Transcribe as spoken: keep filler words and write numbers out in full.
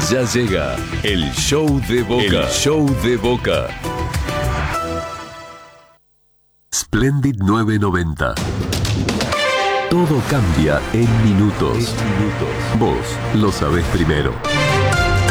Ya llega el show de Boca. El show de Boca. Splendid nueve noventa. Todo cambia en minutos. En minutos. Vos lo sabés primero.